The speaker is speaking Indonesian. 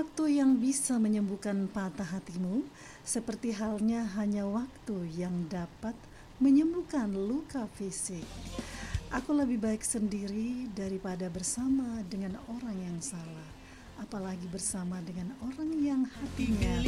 waktu yang bisa menyembuhkan patah hatimu, seperti halnya hanya waktu yang dapat menyembuhkan luka fisik. Aku lebih baik sendiri daripada bersama dengan orang yang salah, apalagi bersama dengan orang yang hatinya